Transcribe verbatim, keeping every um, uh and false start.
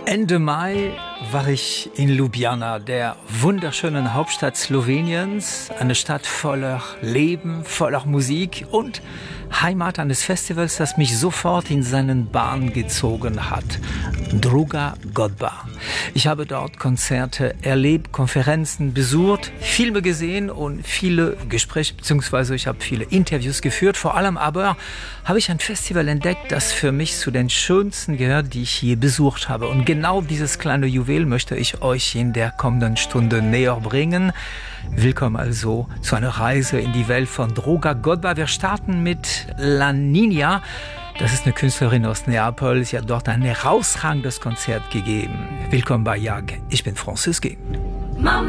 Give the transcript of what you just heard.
Ende Mai war ich in Ljubljana, der wunderschönen Hauptstadt Sloweniens, eine Stadt voller Leben, voller Musik und Heimat eines Festivals, das mich sofort in seinen Bann gezogen hat. Druga Godba. Ich habe dort Konzerte erlebt, Konferenzen besucht, Filme gesehen und viele Gespräche, beziehungsweise ich habe viele Interviews geführt. Vor allem aber habe ich ein Festival entdeckt, das für mich zu den schönsten gehört, die ich je besucht habe. Und genau dieses kleine Juwel möchte ich euch in der kommenden Stunde näher bringen. Willkommen also zu einer Reise in die Welt von Druga Godba. Wir starten mit La Nina. Das ist eine Künstlerin aus Neapel. Sie hat dort ein herausragendes Konzert gegeben. Willkommen bei Jag. Ich bin Francis G. Mama.